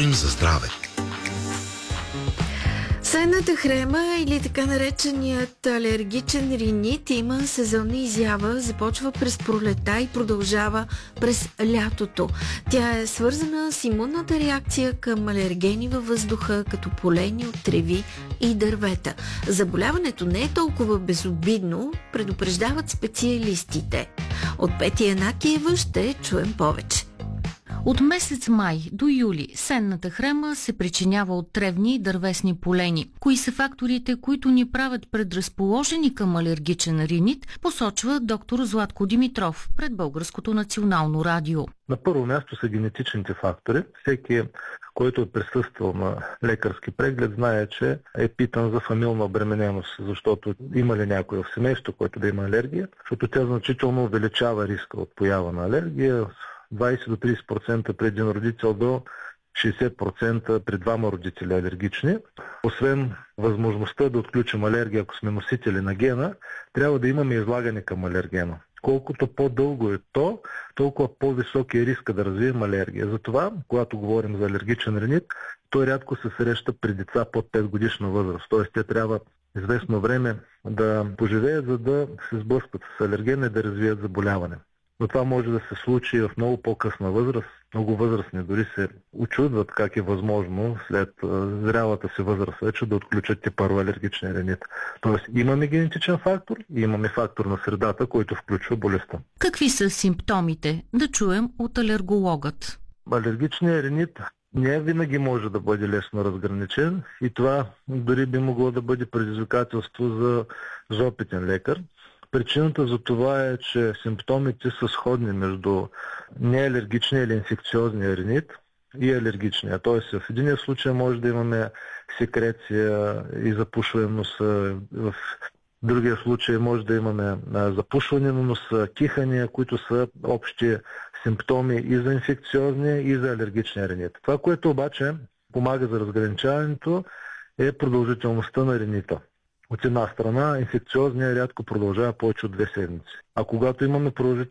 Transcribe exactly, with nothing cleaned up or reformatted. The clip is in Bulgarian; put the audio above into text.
Говорим за здраве. Сенната хрема или така нареченият алергичен ринит има сезонна изява, започва през пролета и продължава през лятото. Тя е свързана с имунната реакция към алергени във въздуха, като полени от треви и дървета. Заболяването не е толкова безобидно, предупреждават специалистите. От Петя Янакиева ще чуем повече. От месец май до юли сенната хрема се причинява от тревни и дървесни полени. Кои са факторите, които ни правят предразположени към алергичен ринит, посочва доктор Златко Димитров пред Българското национално радио. На първо място са генетичните фактори. Всеки, който е присъствал на лекарски преглед, знае, че е питан за фамилна обремененост, защото има ли някой в семейството, който да има алергия, защото тя значително увеличава риска от поява на алергия. двайсет до трийсет процента при един родител до шейсет процента при двама родители алергични. Освен възможността да отключим алергия, ако сме носители на гена, трябва да имаме излагане към алергена. Колкото по-дълго е то, толкова по-висок е риска да развием алергия. Затова, когато говорим за алергичен ринит, той рядко се среща при деца под пет годишна възраст. Т.е. те трябва известно време да поживеят, за да се сблъскат с алергена и да развият заболяване. Но това може да се случи в много по-късна възраст. Много възрастни дори се учудват как е възможно след зрялата си възраст вече да отключат типарно алергичния ринит. Тоест имаме генетичен фактор и имаме фактор на средата, който включва болестта. Какви са симптомите? Да чуем от алергологът. Алергичният ринит не винаги може да бъде лесно разграничен и това дори би могло да бъде предизвикателство за, за опитен лекар. Причината за това е, че симптомите са сходни между неалергичния или инфекциозния ринит и алергичния. Тоест в единия случай може да имаме секреция и запушваемост, в другия случай може да имаме запушване на носа, кихания, които са общи симптоми и за инфекциозния, и за алергичния ринит. Това, което обаче помага за разграничаването, е продължителността на ринита. От една страна, инфекциозният рядко продължава повече от две седмици. А когато имаме продължителност